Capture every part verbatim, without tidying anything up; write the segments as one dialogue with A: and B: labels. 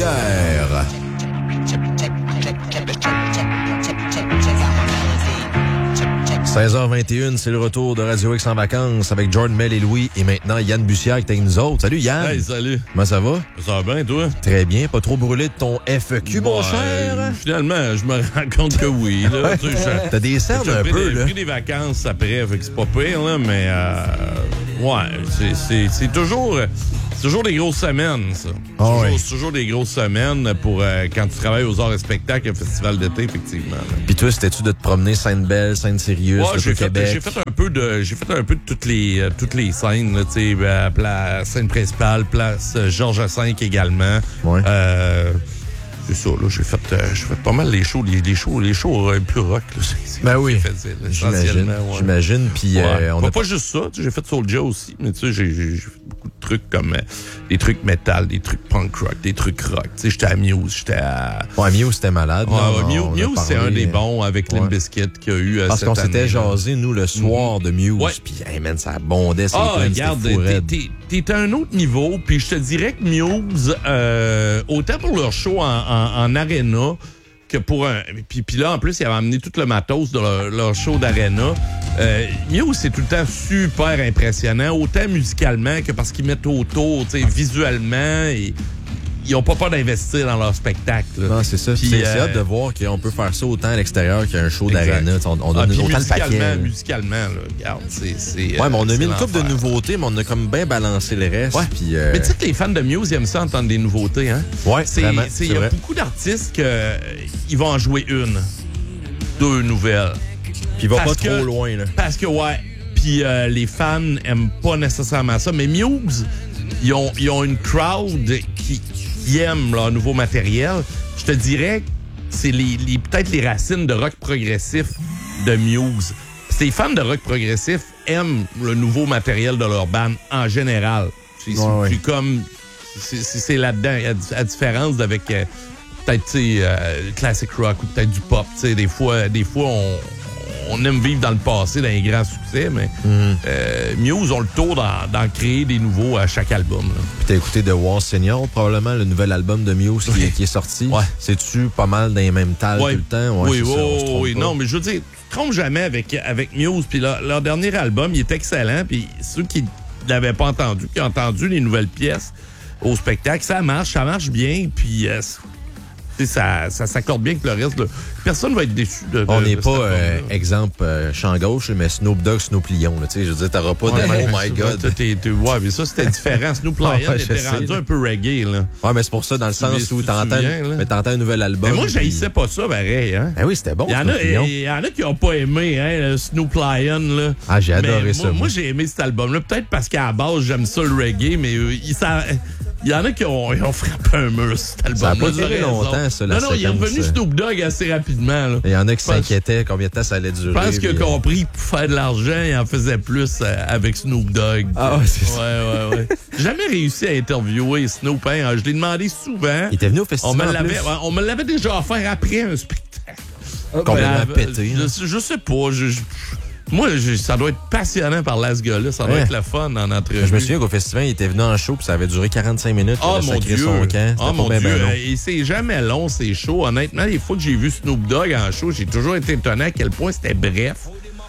A: Trois-Rivières. seize heures vingt et une, c'est le retour de Radio X en vacances avec Jordan, Mel et Louis et maintenant Yann Bussière qui est avec nous autres. Salut Yann!
B: Hey, salut!
A: Comment ça va?
B: Ça va bien, toi?
A: Très bien, pas trop brûlé de ton F Q, mon
B: Ouais,
A: cher?
B: Finalement, je me rends compte que oui. Là.
A: Ouais.
B: Tu sais, je-
A: T'as des cernes
B: j'ai
A: un
B: pris
A: peu,
B: des,
A: là.
B: pris des vacances après, fait que c'est pas pire, là, mais euh, ouais, c'est, c'est, c'est toujours... C'est toujours des grosses semaines, ça.
A: Oh,
B: toujours,
A: oui.
B: C'est toujours des grosses semaines pour euh, quand tu travailles aux arts et spectacles, un festival d'été, effectivement. Là.
A: Puis toi, c'était-tu de te promener Sainte-Belle, Sainte-Sérieuse,
B: Ouais,
A: le
B: j'ai fait,
A: Québec?
B: j'ai fait un peu de, j'ai fait un peu de toutes les, euh, toutes les scènes, là, tu sais, euh, place scène principale, place euh, Georges V également.
A: Ouais.
B: Euh, c'est ça, là, j'ai fait, euh, j'ai fait pas mal les shows, les, les shows, les shows euh, plus rock, là. C'est, c'est
A: Ben oui.
B: j'ai fait, c'est,
A: J'imagine,
B: essentiellement, ouais.
A: j'imagine. Puis
B: Ouais.
A: euh, on
B: pas,
A: a
B: pas juste ça, tu sais, j'ai fait Soulja aussi, mais tu sais, j'ai, j'ai, j'ai fait beaucoup de trucs comme euh, des trucs métal, des trucs punk rock, des trucs rock. Tu sais, j'étais à Muse, j'étais à...
A: Ouais, Muse, c'était malade.
B: Ouais,
A: là.
B: ouais,
A: On-
B: Muse,
A: on a
B: Muse, c'est
A: parlé,
B: un des
A: euh,
B: bons avec
A: ouais.
B: Limp Bizkit qu'il y a eu euh,
A: Parce
B: cette
A: qu'on s'était
B: année, là.
A: jasé, nous, le soir de Muse.
B: Ouais.
A: Puis, hey, man, ça bondait, c'est
B: Ah,
A: plein,
B: regarde,
A: c'était fou
B: t'es,
A: raide.
B: t'es, t'es à un autre niveau, puis je te dirais que Muse, euh, autant pour leur show en, en, en arena, que pour un... Puis, puis là, en plus, ils avaient amené tout le matos de leur, leur show d'arena. Euh, Muse, c'est tout le temps super impressionnant, autant musicalement que parce qu'ils mettent autour, tu sais, visuellement, et ils ont pas peur d'investir dans leur spectacle. là.
A: Non, c'est ça.
B: Puis,
A: C'est,
B: euh,
A: c'est hâte de voir qu'on peut faire ça autant à l'extérieur qu'un show
B: Exact.
A: d'aréna. On, on
B: Ah,
A: donne
B: puis
A: autant de
B: musicalement,
A: paquets. là.
B: musicalement, là, regarde, c'est... c'est
A: Ouais, mais on a
B: euh,
A: mis une
B: c'est
A: couple de
B: l'enfer.
A: nouveautés, mais on a comme bien balancé le reste.
B: Ouais.
A: Puis, euh,
B: Mais tu sais que les fans de Muse, ils aiment ça entendre des nouveautés, hein?
A: Ouais,
B: C'est,
A: vraiment,
B: c'est,
A: c'est
B: il y a
A: vrai.
B: beaucoup d'artistes que euh, ils vont en jouer une, deux nouvelles.
A: Puis il va pas
B: Parce
A: trop
B: que-
A: loin, là.
B: Parce que, ouais, puis euh, les fans aiment pas nécessairement ça. Mais Muse, ils ont, ils ont une crowd qui, qui aime leur nouveau matériel. Je te dirais que c'est les, les, peut-être les racines de rock progressif de Muse. Ces fans de rock progressif aiment le nouveau matériel de leur band en général. C'est,
A: Ouais,
B: c'est,
A: ouais.
B: c'est comme... C'est, c'est, c'est là-dedans. À, à différence d'avec euh, peut-être, tu sais, euh, classic rock ou peut-être du pop. Tu sais, des fois, des fois on, on aime vivre dans le passé, dans les grands succès, mais
A: Mm-hmm.
B: euh, Muse ont le tour d'en, d'en créer des nouveaux à chaque album. Là.
A: Puis t'as écouté The War Senior, probablement, le nouvel album de Muse qui, est- qui est sorti.
B: Ouais.
A: C'est-tu pas mal dans les mêmes tales
B: Ouais.
A: tout le temps? Ouais,
B: oui,
A: c'est
B: oui,
A: ça, on se trompe
B: oui.
A: pas.
B: Non, mais je veux dire, tu te trompes jamais avec, avec Muse. Puis leur, leur dernier album, il est excellent. Puis ceux qui l'avaient pas entendu, qui ont entendu les nouvelles pièces au spectacle, ça marche, ça marche bien. Puis euh, tu sais, ça, ça s'accorde bien avec le reste. Là. Personne va être déçu de, de
A: On n'est
B: de
A: pas,
B: cet
A: euh,
B: album-là.
A: exemple, euh, champ gauche, mais Snoop Dogg, Snoop Lion. là, tu sais, je veux dire, t'auras pas de
B: Ouais,
A: « Oh
B: mais
A: my
B: ça,
A: God
B: t'es- t'es- ouais, mais ça, c'était différent. Snoop Lion
A: Ouais, je
B: était
A: sais,
B: rendu
A: là.
B: un peu reggae, là. ».
A: Ouais, mais c'est pour ça, dans le
B: Tu
A: sens
B: te
A: où t'entends,
B: souviens, là?
A: mais t'entends un nouvel album.
B: Mais moi,
A: puis-
B: j'haïssais pas ça, pareil, hein.
A: Ben oui, c'était bon,
B: Il y, en a,
A: Snoop Lion.
B: il y en a qui n'ont pas aimé hein, le Snoop Lion. Là.
A: Ah, j'ai
B: Mais
A: adoré
B: moi,
A: ça, moi.
B: Moi, j'ai aimé cet album-là. Peut-être parce qu'à la base, j'aime ça le reggae, mais euh, il, ça, il y en a qui ont, ils ont frappé un mur, cet album-là.
A: Ça a pas
B: t'as
A: duré
B: raison.
A: longtemps, ça, la
B: Non, non, il est
A: séquence,
B: revenu
A: euh.
B: Snoop Dogg assez rapidement. Là.
A: Il y en a qui
B: Je pense-
A: s'inquiétaient combien de temps ça allait durer.
B: Je pense qu'il a
A: puis, euh,
B: compris que pour faire de l'argent, il en faisait plus euh, avec Snoop Dogg.
A: Ah ouais, c'est ça.
B: Ouais, ouais, ouais. J'ai jamais réussi à interviewer Snoop. Hein. Je l'ai demandé souvent.
A: Il était venu au
B: On
A: festival.
B: me
A: en
B: l'avait,
A: plus.
B: ouais, on me l'avait déjà offert après un spectacle.
A: Complètement
B: Ben,
A: pété. là.
B: Je, je sais pas. Je, je- moi, je- ça doit être passionnant par là, ce gars-là. Ça doit
A: Ouais.
B: être le fun en entrevue.
A: Je me souviens qu'au festival, il était venu en show, puis ça avait duré quarante-cinq minutes.
B: Oh
A: il avait
B: mon
A: sacré
B: Dieu!
A: son camp. C'était
B: Oh
A: pas
B: mon
A: ben,
B: Dieu!
A: ben long.
B: Euh, Et c'est jamais long, ces shows. Honnêtement, les fois que j'ai vu Snoop Dogg en show, j'ai toujours été étonné à quel point c'était bref.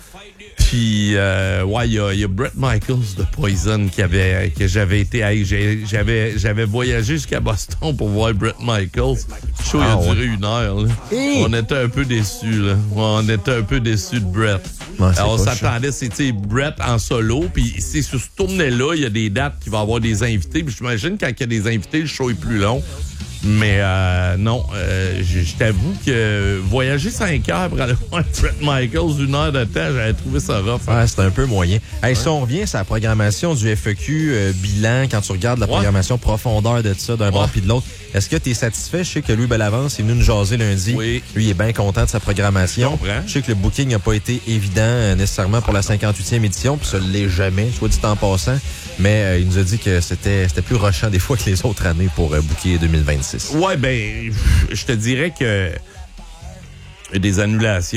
B: Puis, euh, ouais, il y a, il y a Bret Michaels de Poison qui avait, que j'avais été, hey, j'ai- j'avais, j'avais voyagé jusqu'à Boston pour voir Bret Michaels. Le show,
A: Ah,
B: il a
A: ouais.
B: duré une heure, là.
A: Hey!
B: On était un peu déçus, là. Ouais, on était un peu déçus de Bret.
A: Ouais, c'est
B: Alors, on
A: pas
B: s'attendait, c'était Bret en solo, puis c'est sur ce tournée-là, il y a des dates qui vont avoir des invités, puis j'imagine quand il y a des invités, le show est plus long. Mais euh, non, euh, je, je t'avoue que voyager cinq heures pour aller voir Bret Michaels, une heure de temps, j'avais trouvé ça rough. hein.
A: Ouais, c'est un peu moyen. Hey, si on revient sur la programmation du F E Q, euh, bilan, quand tu regardes la
B: Ouais.
A: programmation profondeur de ça, d'un bord
B: Ouais.
A: puis de l'autre, est-ce que tu es satisfait? Je sais que Louis Bellavance est venu nous jaser lundi.
B: Oui.
A: Lui, il est bien content de sa programmation.
B: Je comprends.
A: Je sais que le booking n'a pas été évident euh, nécessairement pour la cinquante-huitième édition, puis ça ne l'est jamais, soit dit en passant. Mais euh, il nous a dit que c'était c'était plus rushant des fois que les autres années pour euh, booker deux mille vingt-six.
B: Ouais, ben, je te dirais que il y a des annulations.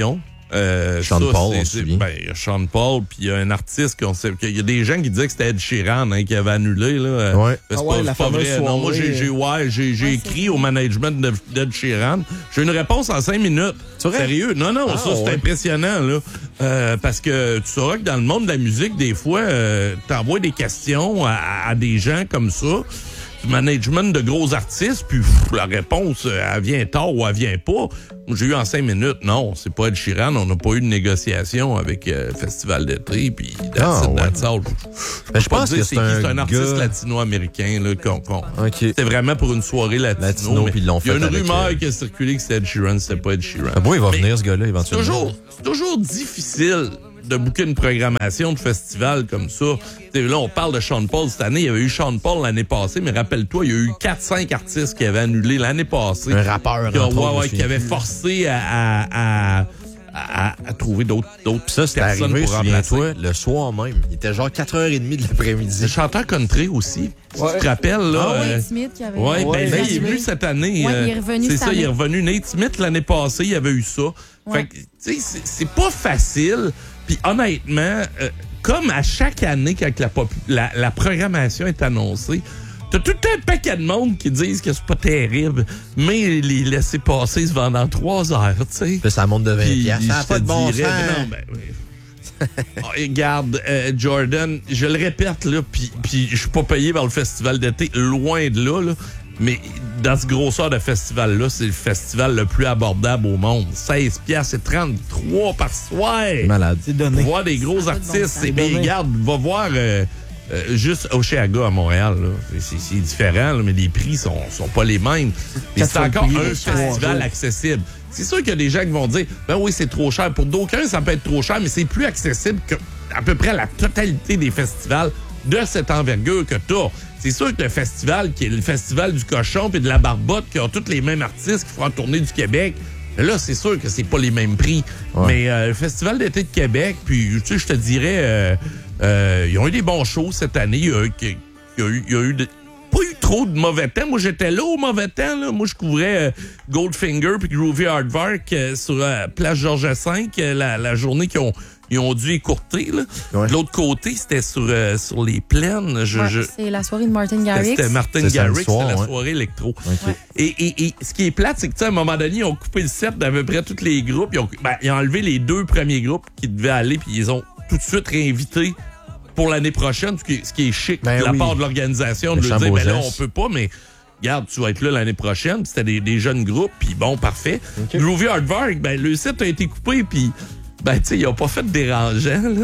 B: Euh,
A: Sean
B: ça,
A: Paul,
B: c'est,
A: on se
B: c'est,
A: souvient.
B: ben, il y a Sean Paul, puis il y a un artiste qu'on sait, il y a des gens qui disaient que c'était Ed Sheeran hein, qui avait annulé là.
A: Ouais.
B: C'est
C: Ah
B: pas,
C: ouais,
B: c'est
C: la
B: pas
C: fameuse
B: vrai. Non, moi j'ai
C: soirée.
B: j'ai ouais, j'ai j'ai
D: Ouais,
B: écrit
D: c'est-
B: au management de- d'Ed Sheeran. J'ai une réponse en cinq minutes.
A: C'est vrai?
B: Sérieux? Non non,
A: Ah,
B: ça c'est
A: ouais.
B: impressionnant là, euh, parce que tu sauras que dans le monde de la musique des fois, euh, t'envoies des questions à, à des gens comme ça. Du management de gros artistes, puis pff, la réponse, euh, elle vient tard ou elle vient pas. J'ai eu en cinq minutes, non, c'est pas Ed Sheeran, on n'a pas eu de négociation avec euh, Festival d'été, puis that's
A: Ah,
B: it,
A: ouais.
B: that's all.
A: Ben, je
B: peux pas
A: pense
B: dire
A: que
B: c'est
A: c'est
B: qui,
A: un
B: c'est un artiste
A: gars-
B: latino-américain, là, qu'on, qu'on-
A: OK.
B: C'était vraiment pour une soirée latino.
A: Latino,
B: mais
A: puis ils l'ont
B: il y a
A: fait
B: une
A: avec,
B: rumeur
A: euh,
B: qui a circulé que c'était Ed Sheeran, c'était pas Ed Sheeran.
A: Ah bon, il va
B: Mais
A: venir, ce gars-là,
B: C'est
A: éventuellement.
B: toujours, c'est toujours difficile de booker une programmation de festival comme ça. T'sais, là, on parle de Sean Paul cette année. Il y avait eu Sean Paul l'année passée, mais rappelle-toi, il y a eu quatre cinq artistes qui avaient annulé l'année passée.
A: Un rappeur,
B: Qui, ont-
A: entre
B: ouais,
A: autres,
B: ouais,
A: je
B: qui
A: me
B: avait
A: souviens
B: forcé à, à, à, à, à trouver d'autres, d'autres
A: Puis ça, c'est
B: personnes
A: arrivé,
B: pour remplacer.
A: souviens-toi, le soir même. Il était genre quatre heures trente de
B: Le
A: l'après-midi.
B: chanteur country aussi. Si
C: Ouais.
B: tu te rappelles, là.
D: Ah oui,
B: euh,
D: Nate Smith qui avait...
B: Ouais,
C: Ouais.
B: ben là, il est
D: annulé.
B: venu cette année.
D: Ouais,
B: euh,
D: il est revenu
B: C'est
D: cette
B: ça, il est
D: année.
B: revenu. Nate Smith, l'année passée, il y avait eu ça.
D: Ouais.
B: Fait que, tu sais, c'est, c'est pas facile. Puis honnêtement, euh, comme à chaque année, quand la, popu- la, la programmation est annoncée, t'as tout un paquet de monde qui disent que c'est pas terrible, mais les laisser passer se vendent en trois heures, tu sais.
A: Puis ça monte de vingt
B: Puis,
A: piastres. Ça n'a
B: je
A: pas
B: te
A: de bon
B: dirais,
A: sens.
B: ben non, ben, oui. Oh, regarde, euh, Jordan, je le répète, là, puis puis je suis pas payé par le festival d'été, loin de là, là, mais dans ce grosseur de festival-là, c'est le festival le plus abordable au monde. seize piastres, c'est trente-trois par soir.
A: Malade.
C: C'est donné.
B: Voir des gros
D: Ça a pas de bon
B: artistes,
D: sens.
B: c'est bien,
C: Donné.
B: regarde, va voir euh, euh, juste Oshéaga à Montréal, là. C'est, c'est différent, là, mais les prix sont, sont pas les mêmes. Puis
C: Quatre
B: c'est
C: fois le
B: encore
C: prix,
B: un
C: les trois
B: festival
C: jours.
B: accessible. C'est sûr qu'il y a des gens qui vont dire, ben oui, c'est trop cher. Pour d'aucuns, ça peut être trop cher, mais c'est plus accessible que à peu près la totalité des festivals de cette envergure que t'as. C'est sûr que le festival, qui est le festival du cochon puis de la barbotte, qui ont tous les mêmes artistes qui feront tourner du Québec, là, c'est sûr que c'est pas les mêmes prix.
A: Ouais.
B: Mais euh, le Festival d'été de Québec, puis tu sais, je te dirais, euh, euh, ils ont eu des bons shows cette année. Il y a eu, il y a eu, il y a eu de- pas eu trop de mauvais temps. Moi, j'étais là au mauvais temps. Là. Moi, je couvrais euh, Goldfinger puis Groovy Hardvark euh, sur euh, Place Georges V, euh, la, la journée qu'ils ont, ils ont dû écourter. Là.
A: Ouais.
B: De l'autre côté, c'était sur, euh, sur les plaines. Je,
D: Ouais,
B: je-
D: c'est la soirée de Martin Garrix.
B: c'était Martin
A: C'est samedi
B: Garrix,
A: soir,
B: c'était la
A: ouais.
B: soirée électro.
A: OK.
B: Et, et, et ce qui est plate, c'est que, tu sais, à un moment donné, ils ont coupé le set d'à peu près tous les groupes. Ils ont, ben, ils ont enlevé les deux premiers groupes qui devaient aller, puis ils ont tout de suite réinvité pour l'année prochaine, ce qui est, ce qui est chic
A: Ben
B: de la
A: oui.
B: part de l'organisation de
A: Le
B: leur dire, ben là, on
A: Chambozès.
B: peut pas, mais regarde, tu vas être là l'année prochaine. Puis c'était des, des jeunes groupes, puis bon, parfait.
A: OK.
B: Groovy Hardvark, ben, le set a été coupé, puis ben, tu sais, ils ont pas fait de dérangeant, là.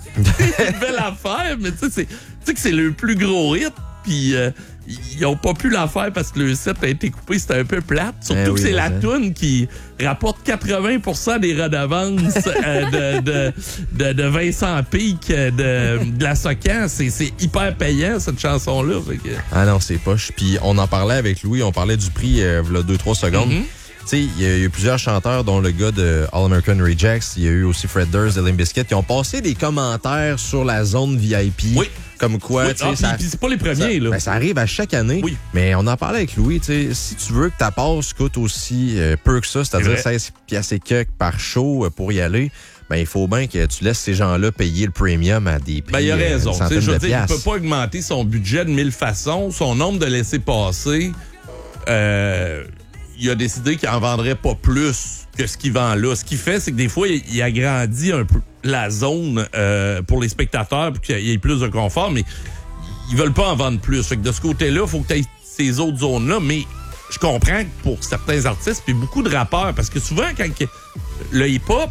B: Une belle affaire, mais tu sais, c'est- tu sais que c'est le plus gros hit, puis euh, ils ont pas pu la faire parce que le set a été coupé, c'était un peu plate. Surtout
A: Eh oui,
B: que c'est
A: mais
B: la
A: hein.
B: toune qui rapporte quatre-vingts pour cent des redevances euh, de, de, de, de Vincent Pic, euh, de, de la Socan. C'est, c'est hyper payant, cette chanson-là. Fait que-
A: Ah non, c'est poche. Puis on en parlait avec Louis, on parlait du prix, euh, il y a deux trois secondes.
B: Mhm.
A: Tu sais, il y a eu plusieurs chanteurs, dont le gars de All American Rejects. Il y a eu aussi Fred Durst de Limp Bizkit qui ont passé des commentaires sur la zone V I P.
B: Oui.
A: Comme quoi,
B: Oui,
A: tu sais,
B: ah, puis-
A: ça,
B: puis c'est pas les premiers,
A: ça,
B: là.
A: ben, ça arrive à chaque année.
B: Oui.
A: Mais on en parlait avec Louis, tu sais, si tu veux que ta passe coûte aussi euh, peu que ça, c'est-à-dire
B: C'est vrai.
A: seize piastres et quelques par show euh, pour y aller, ben il faut bien que tu laisses ces gens-là payer le premium à des prix.
B: Ben, il a
A: euh,
B: raison.
A: une
B: Tu sais,
A: centaine
B: je veux
A: de
B: dire, il peut
A: piastres.
B: pas augmenter son budget de mille façons. Son nombre de laissés-passer, euh, il a décidé qu'il en vendrait pas plus que ce qu'il vend là. Ce qu'il fait, c'est que des fois, il, il agrandit un peu la zone euh, pour les spectateurs pour qu'il y ait plus de confort, mais ils veulent pas en vendre plus. Fait que de ce côté-là, il faut que tu aies ces autres zones-là, mais je comprends que pour certains artistes, puis beaucoup de rappeurs, parce que souvent, quand que- le hip-hop,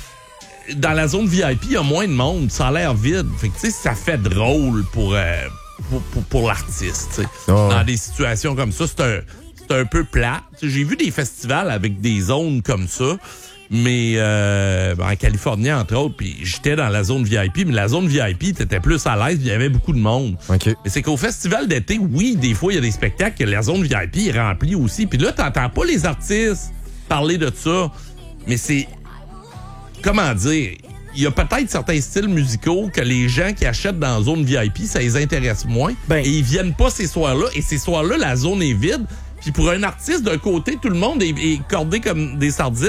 B: dans la zone V I P, il y a moins de monde, ça a l'air vide. Fait que, tu sais, ça fait drôle pour, euh, pour, pour, pour l'artiste, tu sais.
A: Ah ouais.
B: Dans des situations comme ça, c'est un, c'est un peu plat. Tu sais, j'ai vu des festivals avec des zones comme ça, mais euh, en Californie, entre autres, puis j'étais dans la zone V I P, mais la zone V I P, t'étais plus à l'aise, il y avait beaucoup de monde.
A: OK.
B: Mais c'est qu'au festival d'été, oui, des fois, il y a des spectacles que la zone V I P est remplie aussi. Puis là, t'entends pas les artistes parler de ça. Mais c'est... Comment dire? Il y a peut-être certains styles musicaux que les gens qui achètent dans la zone V I P, ça les intéresse moins.
C: Ben-
B: et ils viennent pas ces soirs-là. Et ces soirs-là, la zone est vide. Puis pour un artiste, d'un côté, tout le monde est, est cordé comme des sardines.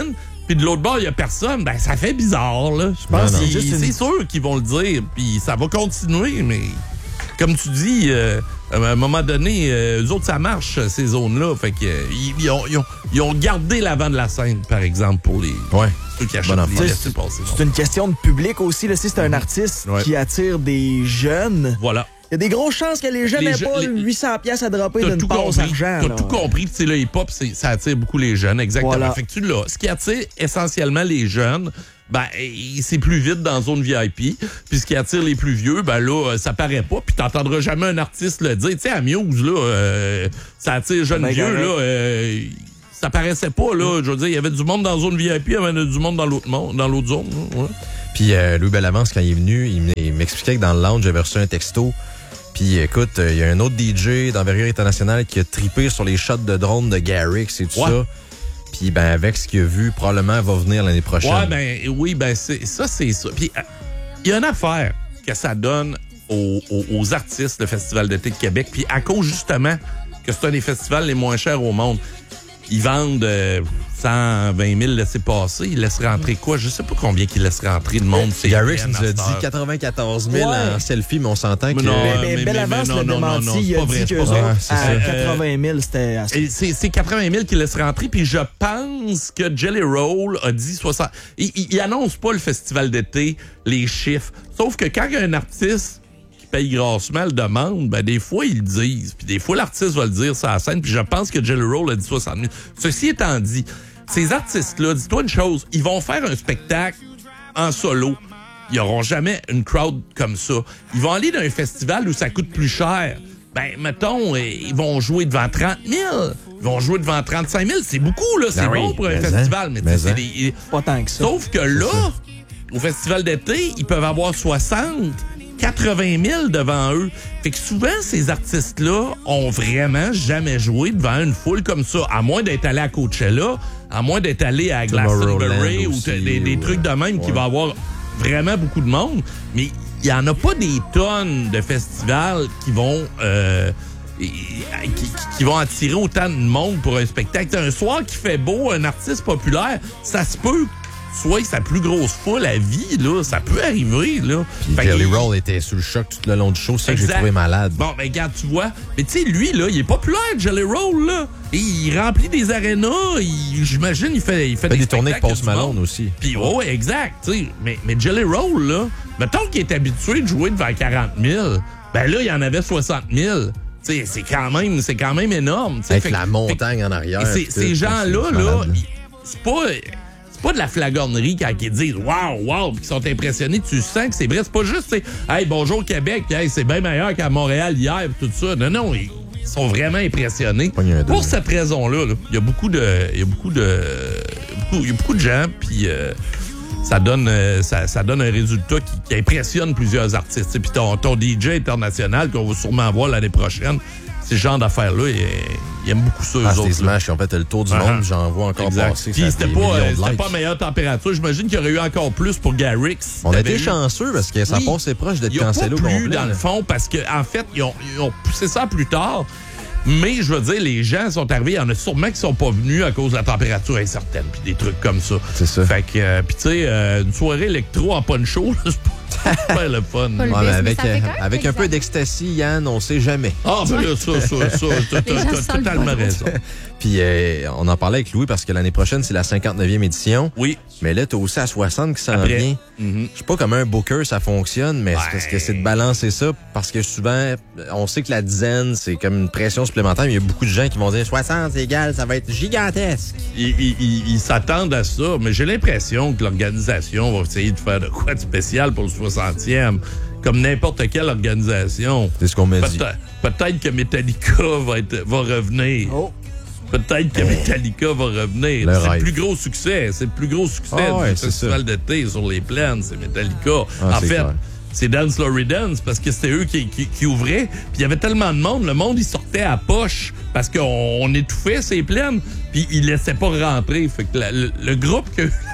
B: puis de l'autre bord, il y a personne, ben ça fait bizarre, là. Je pense
A: Non, non.
B: que
C: C'est juste
B: c'est
C: une-
B: sûr qu'ils vont le dire, puis ça va continuer, mais comme tu dis, euh, à un moment donné, euh, eux autres, ça marche, ces zones-là. Fait que euh, ils, ils ont, ils, ont, ils ont gardé l'avant de la scène, par exemple, pour les
A: Ouais.
B: ceux qui
A: Bon
B: achètent
A: enfant.
B: les
C: C'est-
B: laissez-passer.
C: C'est une question de public aussi. Là, si c'est un artiste
B: Ouais.
C: qui attire des jeunes,
B: Voilà.
C: il y a des grosses chances que les jeunes
B: Les
C: n'aient
B: je-
C: pas
B: les-
C: huit cents piastres à dropper
B: T'as
C: d'une
B: tout
C: passe
B: compris.
C: argent.
B: T'as
C: là.
B: tout compris. Puis, le hip-hop, c'est- ça attire beaucoup les jeunes, exactement.
C: Voilà.
B: Fait que tu l'as. Ce qui attire essentiellement les jeunes, ben, eh, c'est plus vite dans la zone V I P. Puis ce qui attire les plus vieux, ben là, ça paraît pas. Puis t'entendras jamais un artiste le dire. Tu sais, à Muse, là, euh, ça attire jeunes
C: Ben,
B: vieux,
C: correct.
B: là. euh, ça paraissait pas, là. Je veux dire, il y avait du monde dans la zone V I P, il y avait du monde dans l'autre monde, dans l'autre zone. là, ouais.
A: Puis euh, Louis Bellavance, quand il est venu, il m- il m'expliquait que dans le lounge, j'avais reçu un texto. Puis écoute, euh, il y a un autre D J d'envergure internationale qui a trippé sur les shots de drone de Garrix et tout
B: Ouais.
A: ça. Puis ben avec ce qu'il a vu, probablement va venir l'année prochaine.
B: Ouais, ben oui, ben c'est ça, c'est ça. Puis il y a une affaire que ça donne aux, aux, aux artistes, le Festival d'été de Québec. Puis à cause justement que c'est un des festivals les moins chers au monde, ils vendent euh, cent vingt mille laissés-passer. Ils laissent rentrer quoi? Je sais pas combien qu'ils laissent rentrer de monde. C'est
A: Garrix
B: bien,
A: nous
B: à
A: a
B: cette
A: dit
B: heure.
A: quatre-vingt-quatorze mille
C: Ouais.
A: en selfie, mais on s'entend que...
B: Mais non,
C: Mais,
B: Euh,
C: mais,
B: mais-
C: Belle
B: mais-
C: Avance
B: mais
C: l'a
B: non, non, non,
C: démenti.
B: non,
C: il
B: c'est
C: a
B: pas vrai,
C: dit
B: c'est
C: qu'eux
B: pas
C: autres,
A: vrai. C'est
C: à
A: ça.
C: quatre-vingt mille, c'était assez.
B: Et C'est c'est quatre-vingt mille qui laissent rentrer, puis je pense que Jelly Roll a dit soixante. Il, il, il annonce pas le festival d'été, les chiffres. Sauf que quand il y a un artiste qui paye grassement le demande, ben des fois ils le disent, puis des fois l'artiste va le dire sur la scène, puis je pense que Jelly Roll a dit soixante mille. Ceci étant dit, ces artistes-là, dis-toi une chose, ils vont faire un spectacle en solo. Ils n'auront jamais une crowd comme ça. Ils vont aller dans un festival où ça coûte plus cher. Ben, mettons, eh, ils vont jouer devant trente mille. Ils vont jouer devant trente-cinq mille. C'est beaucoup, là. C'est
A: Ben oui,
B: bon pour un
A: mais
B: festival.
A: hein,
B: Mais,
A: mais
B: tu sais, c'est
A: hein.
B: des-
C: Pas tant que ça.
B: Sauf que là, au festival d'été, ils peuvent avoir soixante, quatre-vingt mille devant eux. Fait que souvent, ces artistes-là ont vraiment jamais joué devant une foule comme ça. À moins d'être allé à Coachella, à moins d'être allé à Glastonbury ou
A: aussi,
B: t- des, des
A: ou,
B: trucs de même qui
A: ouais.
B: va avoir vraiment beaucoup de monde. Mais il y en a pas des tonnes de festivals qui vont... euh, et- et- qui, qui vont attirer autant de monde pour un spectacle. Un soir qui fait beau, un artiste populaire, ça se peut soit sa plus grosse foule à vie, là. Ça peut arriver, là.
A: Puis
B: Fait que-
A: Jelly Roll était sous le choc tout le long du show. C'est ça que j'ai
B: Exact.
A: trouvé malade.
B: Bon, ben regarde, tu vois. Mais tu sais, lui, là, il est populaire, Jelly Roll, là. Et il remplit des arénas. il- J'imagine, il fait, il fait
A: Il fait
B: des,
A: des tournées avec
B: spectacles
A: Post
B: du
A: Malone
B: monde.
A: aussi.
B: Puis, ouais, ouais, exact. tu sais. Mais, mais Jelly Roll, là, mettons qu'il est habitué de jouer devant quarante mille. Ben là, il y en avait soixante mille. Tu sais, c'est quand même, c'est quand même énorme. tu sais.
A: Avec
B: Fait que-
A: la
B: fait que-
A: montagne en arrière.
B: et c'est-
A: puis tout,
B: ces gens-là,
A: c'est
B: là,
A: malade.
B: ils- c'est pas, c'est pas de la flagornerie quand ils disent waouh, waouh, puis qu'ils sont impressionnés. Tu sens que c'est vrai. C'est pas juste, tu sais, hey, bonjour Québec, puis hey, c'est bien meilleur qu'à Montréal hier, puis tout ça. Non, non, ils ils sont vraiment impressionnés.
A: Pogne un
B: Pour
A: deux.
B: cette raison-là, là, il y a beaucoup de, il y a beaucoup de, beaucoup- il y a beaucoup de gens, puis euh, ça donne, euh, ça, ça donne un résultat qui, qui impressionne plusieurs artistes. Puis ton, ton D J international qu'on va sûrement voir l'année prochaine. Ce genre d'affaires-là, ils, ils aiment beaucoup ça, eux
A: Ah, c'est
B: autres.
A: des
B: là.
A: images qui ont fait le tour du
B: Uh-huh.
A: monde. J'en vois encore
B: Exact.
A: passer.
B: Puis
A: ça a
B: c'était
A: des
B: pas,
A: millions
B: euh,
A: de
B: c'était
A: likes.
B: pas meilleure température. J'imagine qu'il y aurait eu encore plus pour Garrix.
A: On a
B: T'avais
A: été
B: eu-
A: chanceux parce que ça
B: Oui.
A: passait proche d'être
B: Il n'y a pas
A: cancellé au
B: plu
A: complet.
B: dans le fond parce que en fait, ils ont, ils ont poussé ça plus tard. Mais je veux dire, les gens sont arrivés. Il y en a sûrement qui sont pas venus à cause de la température incertaine puis des trucs comme ça.
A: C'est ça.
B: Fait que, euh, puis tu sais, euh, une soirée électro en poncho, là, c'est pas super le fun.
D: Pas le
A: Ouais, mais
D: mais
A: avec,
D: ça fait
A: euh,
D: quand même
A: avec un peu
D: exact.
A: d'ecstasy, Yann, on sait jamais.
B: Ah, ben là, ça, ça, ça, t'as-
D: Les gens
B: t'as
D: sentent
B: totalement
D: pas.
B: raison.
A: Puis euh, on en parlait avec Louis parce que l'année prochaine, c'est la cinquante-neuvième édition.
B: Oui.
A: Mais là, t'as aussi à soixante qui s'en
B: Après.
A: vient.
B: Mhm.
A: Je sais pas comment un booker ça fonctionne, mais
B: Ouais.
A: c'est parce que c'est de balancer ça. Parce que souvent, on sait que la dizaine, c'est comme une pression supplémentaire, mais il y a beaucoup de gens qui vont dire soixante, c'est égal, ça va être gigantesque.
B: Ils, ils- ils- ils s'attendent à ça, mais j'ai l'impression que l'organisation va essayer de faire de quoi de spécial pour le soixantième, comme n'importe quelle organisation.
A: C'est ce qu'on m'a dit.
B: Peut-être peut-être que Metallica va, être, va revenir.
C: Oh.
B: Peut-être que Metallica va revenir.
A: Le
B: C'est
A: rêve.
B: le plus gros succès. C'est le plus gros succès
A: Ah ouais,
B: du
A: c'est
B: festival d'été sur les plaines. C'est Metallica.
A: Ah,
B: en
A: c'est
B: fait,
A: clair.
B: c'est Dance Lory Dance parce que c'était eux qui, qui, qui ouvraient. Puis il y avait tellement de monde. Le monde, il sortait à poche parce qu'on on étouffait ces plaines. Puis ils laissaient pas rentrer. Fait que la- le, le groupe qui a eu la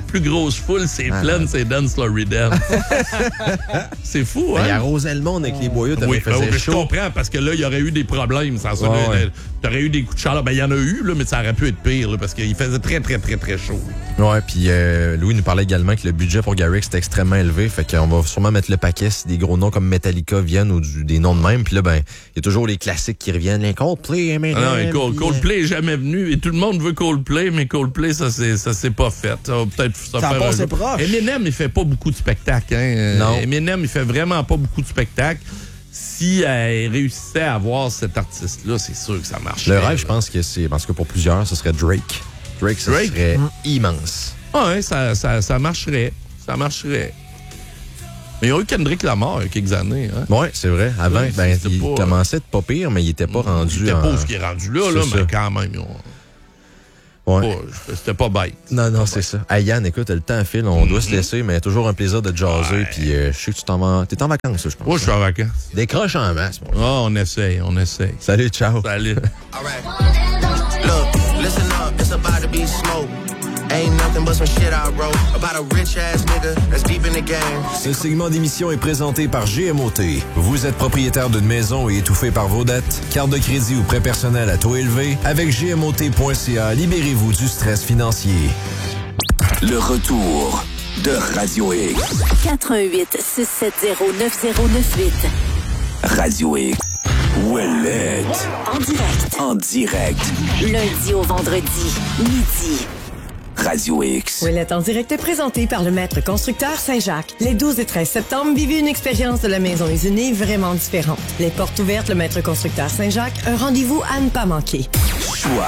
B: plus grosse foule, c'est ah, plein, c'est Dance Slory Dance. C'est fou, hein?
A: Il arrosait le monde avec les boyaux, t'avais
B: oui,
A: fait
B: ben,
A: chaud.
B: Je comprends, parce que là, il y aurait eu des problèmes. Sans ça,
A: ouais,
B: là,
A: ouais.
B: T'aurais eu des coups de chaleur. Ben, il y en a eu, là, mais ça aurait pu être pire, là, parce qu'il faisait très, très, très, très chaud.
A: Ouais, puis euh, Louis nous parlait également que le budget pour Garrix était extrêmement élevé, fait qu'on va sûrement mettre le paquet si des gros noms comme Metallica viennent ou du, des noms de même. Puis là, ben, il y a toujours les classiques qui reviennent, les Coldplay, Eminem.
B: Ah non, Cold,
A: puis,
B: Coldplay est jamais venu, et tout le monde veut Coldplay, mais Coldplay, ça c'est, ça s'est pas fait. Ça va peut-être ça
C: Ça
B: faire
C: passe proche.
B: Eminem, il fait pas beaucoup de spectacles, hein.
A: Non.
B: Eminem, il fait vraiment pas beaucoup de spectacles. Si elle réussissait à avoir cet artiste-là, c'est sûr que ça marcherait.
A: Le rêve, je pense que c'est, parce que pour plusieurs, ce serait Drake. Drake, ça
B: Drake?
A: serait
C: mmh.
A: immense.
B: Ah ouais, ça, ça, ça marcherait. Ça marcherait. Mais il y a eu Kendrick Lamar il y a quelques années. Hein?
A: Oui, c'est vrai. Avant,
B: Oui,
A: ben, il
B: pas,
A: commençait à être pas pire, mais il était pas rendu.
B: Il était
A: en...
B: pas où ce qui est rendu là, là
A: C'est
B: mais
A: ça.
B: quand même. Ils ont...
A: Ouais.
B: pas, c'était pas bête.
A: Non, non, c'est ça. Hey, Yann, écoute, le temps file, on mm-hmm. doit se laisser, mais toujours un plaisir de jaser.
B: Ouais.
A: Puis euh, je sais que tu t'en vas. T'es en vacances, je pense.
B: Moi, je suis en vacances.
A: Décroche en masse, mon
B: Ah, oh, on essaye, on essaye.
A: Salut, ciao.
B: Salut.
E: All right. Look, listen up, it's about to be smoke. Ain't nothing but some shit I wrote about a rich ass nigga that's deep in the game.
F: Ce segment d'émission est présenté par G M O T. Vous êtes propriétaire d'une maison et étouffé par vos dettes? Carte de crédit ou prêt personnel à taux élevé? Avec G M O T point C A, libérez-vous du stress financier.
G: Le retour de Radio X.
H: quatre un huit six sept zéro neuf zéro neuf huit.
G: Radio X. Ouellette.
H: En direct.
G: En direct.
H: Lundi au vendredi, midi.
G: Radio X.
I: Ouellette en direct est présenté par le maître constructeur Saint-Jacques. Les douze et treize septembre, vivez une expérience de la maison usinée vraiment différente. Les portes ouvertes, le maître constructeur Saint-Jacques, un rendez-vous à ne pas manquer.
G: Choix.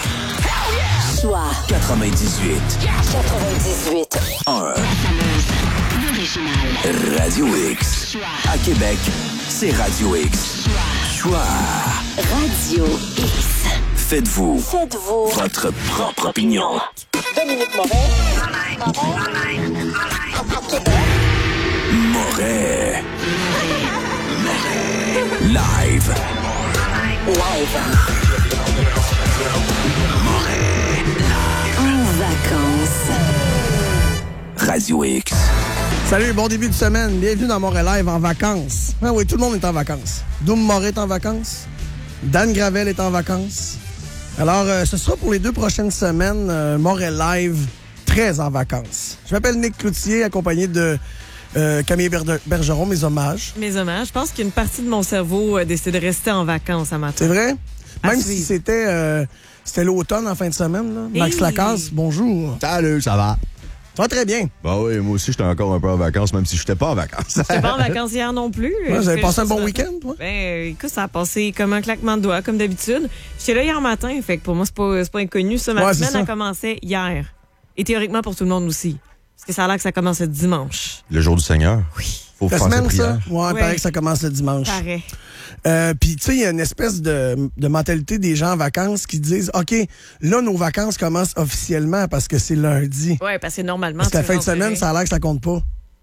H: Choix.
G: quatre-vingt-dix-huit.
H: quatre-vingt-dix-huit.
G: un. Radio X. À Québec, c'est Radio X. Choix.
H: Radio X.
G: Faites-vous.
H: Faites-vous.
G: Votre propre opinion.
H: Dominique Moret.
G: Moret. Live.
H: Live. En vacances.
G: Radio X.
C: Salut, bon début de semaine. Bienvenue dans Montréal Live en vacances. Ah oui, tout le monde est en vacances. Doom Moret est en vacances. Dan Gravel est en vacances. Alors, euh, ce sera pour les deux prochaines semaines, euh, Montréal Live, très en vacances. Je m'appelle Nick Cloutier, accompagné de euh, Camille Ber- Bergeron, mes hommages.
J: Mes hommages. Je pense qu'une partie de mon cerveau a décidé de rester en vacances à matin.
C: C'est vrai?
J: À
C: Même
J: suivre.
C: si c'était euh, c'était l'automne en fin de semaine. Là. Max
J: Hey!
C: Lacasse, bonjour.
K: Salut, ça va?
C: Ça va très bien.
K: Bah oui, moi aussi, j'étais encore un peu en vacances, même si je n'étais pas en vacances.
J: J'étais pas en vacances hier non plus.
C: Ouais, vous avez
J: Je
C: passé
J: fais
C: un bon
J: juste-
C: week-end, toi?
J: Ben, écoute, ça a passé comme un claquement de doigts, comme d'habitude. J'étais là hier matin, fait que pour moi, c'est pas, c'est pas inconnu. Ça, ma
C: Ouais, c'est
J: semaine
C: ça.
J: a commencé hier. Et théoriquement pour tout le monde aussi. Parce que ça a l'air que ça commençait dimanche.
K: Le jour du Seigneur.
J: Oui.
K: Faut
C: La
K: faire sa
C: semaine, ça?
K: prière.
C: Ouais,
J: Ouais.
C: paraît que ça commence le dimanche.
J: Pareil.
C: Euh, Puis, tu sais, il y a une espèce de, de mentalité des gens en vacances qui disent, OK, là, nos vacances commencent officiellement parce que c'est lundi.
J: Ouais, parce que normalement.
C: Parce que la
J: tu
C: fin de
J: rentrerais-
C: semaine, ça a l'air que ça compte pas.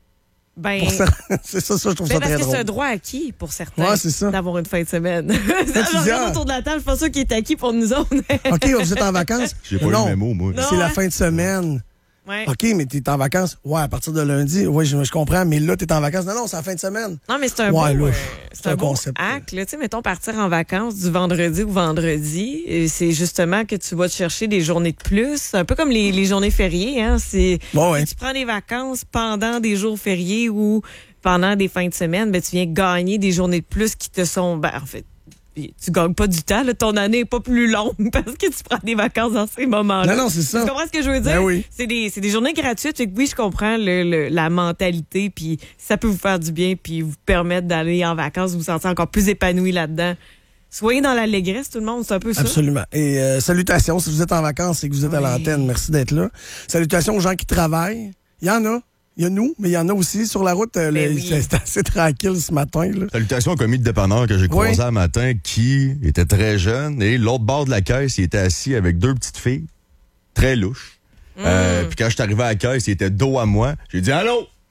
J: Ben.
C: Pour ça, c'est ça, ça, je trouve
J: Ben
C: ça
J: parce
C: très
J: que c'est un
C: drôle.
J: droit acquis pour certains
C: Ouais, c'est ça.
J: d'avoir une fin de semaine.
C: tu
J: Je
C: dis, ah.
J: regarde autour de la table, je suis pas sûr qu'il est acquis pour nous autres.
C: OK, vous êtes en vacances?
K: J'ai pas eu
C: non,
K: le mémo, moi.
J: Non.
C: c'est la
J: hein?
C: fin de semaine.
J: Ouais.
C: OK, mais t'es en vacances? Ouais, à partir de lundi. Oui, je, je comprends, mais là, t'es en vacances. Non, non, c'est la fin de semaine.
J: Non, mais c'est un
C: Ouais,
J: beau,
C: là,
J: euh,
C: c'est
J: c'est un
C: un
J: beau
C: concept, là.
J: acte. Là. Tu sais, mettons, partir en vacances du vendredi au vendredi, et c'est justement que tu vas te chercher des journées de plus. C'est un peu comme les, les journées fériées. Hein? C'est,
C: Bon, ouais.
J: Tu prends des vacances pendant des jours fériés ou pendant des fins de semaine, ben, tu viens gagner des journées de plus qui te sont... Ben, en fait, tu gagnes pas du temps. Là. Ton année est pas plus longue parce que tu prends des vacances dans ces moments-là.
C: Non, non, c'est ça.
J: Tu comprends ce que je veux dire?
C: Ben oui.
J: C'est des, c'est des journées gratuites. Fait que oui, je comprends le, le- la mentalité, puis ça peut vous faire du bien, puis vous permettre d'aller en vacances, vous vous sentir encore plus épanoui là-dedans. Soyez dans l'allégresse, tout le monde, c'est un peu ça.
C: Absolument. Et euh, salutations, si vous êtes en vacances et que vous êtes à
J: Oui.
C: l'antenne, merci d'être là. Salutations aux gens qui travaillent. Il y en a. Il y a nous, mais il y en a aussi. Sur la route, euh,
J: Ben
C: le-
J: oui.
C: c'est assez tranquille ce matin. Là.
K: Salutations au commis de dépanneur que j'ai croisé un matin qui était très jeune et l'autre bord de la caisse, il était assis avec deux petites filles, très louches.
J: Mm.
K: Euh, puis quand je suis arrivé à la caisse, il était dos à moi. J'ai dit « Allô,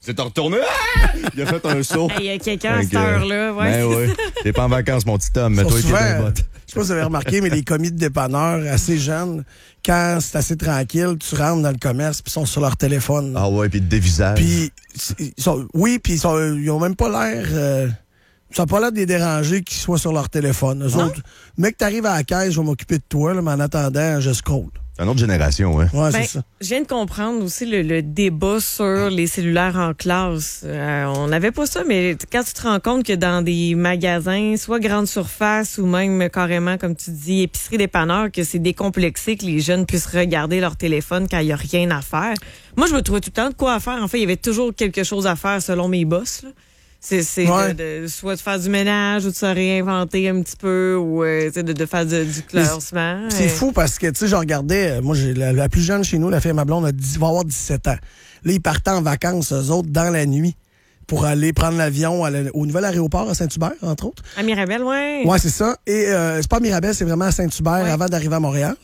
K: C'est retourné. Ah! Il a fait un saut.
J: Il y a quelqu'un à cette heure-là. Ouais,
K: ben oui. T'es pas en vacances, mon petit homme. Mais toi,
C: souvent,
K: t'es dans le bot.
C: je sais pas si vous avez remarqué, mais les commis de dépanneurs assez jeunes, quand c'est assez tranquille, tu rentres dans le commerce puis ils sont sur leur téléphone.
K: Ah ouais, puis des visages.
C: Puis, ils sont, oui, puis ils, sont, ils ont même pas l'air... Euh, ça n'a pas l'air de les déranger qu'ils soient sur leur téléphone. Eux autres, mec, t'arrives à la caisse, je vais m'occuper de toi, là, mais en attendant, je scroll.
K: C'est une autre génération, hein?
C: Ouais,
J: ben,
C: c'est ça.
J: Je viens de comprendre aussi le, le débat sur les cellulaires en classe. Euh, on n'avait pas ça, mais quand tu te rends compte que dans des magasins, soit grande surface ou même carrément, comme tu dis, épicerie dépanneur, que c'est décomplexé que les jeunes puissent regarder leur téléphone quand il n'y a rien à faire. Moi, je me trouvais tout le temps de quoi à faire. En fait, il y avait toujours quelque chose à faire selon mes boss, là. C'est, c'est
C: ouais.
J: de, de, soit de faire du ménage ou de se réinventer un petit peu ou euh, de, de faire du, du classement.
C: C'est, c'est fou parce que, tu sais, je regardais, moi, j'ai la, la plus jeune chez nous, la fille à ma blonde, a dix, va avoir dix-sept ans. Là, ils partaient en vacances, eux autres, dans la nuit pour aller prendre l'avion à la, au nouvel aéroport à Saint-Hubert, entre autres.
J: À Mirabel, oui.
C: Ouais, c'est ça. Et euh, c'est pas à Mirabel, c'est vraiment à Saint-Hubert ouais. avant d'arriver à Montréal.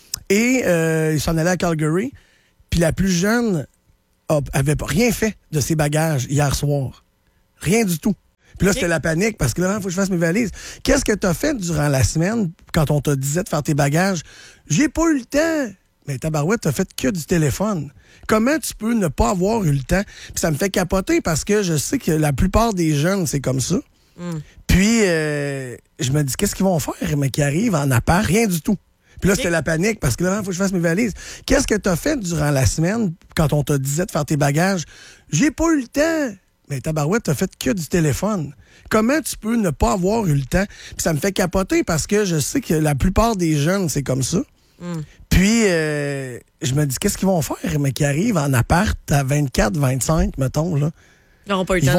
C: Et euh, ils s'en allaient à Calgary. Puis la plus jeune a, avait rien fait de ses bagages hier soir. Rien du tout. Puis là, okay. c'était la panique parce que là, il faut que je fasse mes valises. Qu'est-ce que t'as fait durant la semaine quand on te disait de faire tes bagages? J'ai pas eu le temps. Mais tabarouette, t'as fait que du téléphone. Comment tu peux ne pas avoir eu le temps? Puis ça me fait capoter parce que je sais que la plupart des jeunes, c'est comme ça. Mm. Puis, euh, je me dis, qu'est-ce qu'ils vont faire, mais qui arrivent en appart? Rien du tout. Puis là, okay. c'était la panique parce que là, il faut que je fasse mes valises. Qu'est-ce que t'as fait durant la semaine quand on te disait de faire tes bagages? J'ai pas eu le temps. Mais tabarouette, t'as fait que du téléphone. Comment tu peux ne pas avoir eu le temps? Puis ça me fait capoter parce que je sais que la plupart des jeunes, c'est comme ça. Mm. Puis, euh, je me dis, qu'est-ce qu'ils vont faire, mais qui arrivent en appart à vingt-quatre, vingt-cinq, mettons, là?
J: Ils n'auront pas eu le temps